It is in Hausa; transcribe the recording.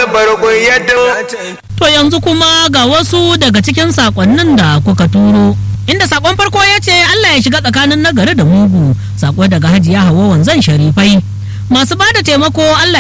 farko yadda. To yanzu kuma ga wasu daga cikin sakonnin da kuka turo. Inda sakon farko ya ce Allah ya shiga tsakanin nagari da mugu. Sako daga Hajiya Hauwa Wanzan Sharifai. Masu bada taimako Allah